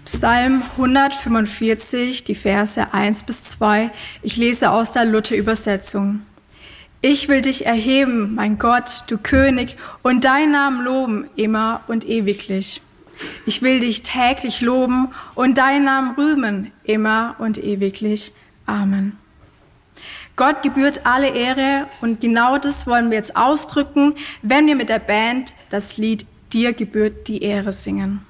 Psalm 145, die Verse 1 bis 2. Ich lese aus der Luther-Übersetzung. Ich will dich erheben, mein Gott, du König, und deinen Namen loben, immer und ewiglich. Ich will dich täglich loben und deinen Namen rühmen, immer und ewiglich. Amen. Gott gebührt alle Ehre und genau das wollen wir jetzt ausdrücken, wenn wir mit der Band das Lied Dir gebührt die Ehre singen.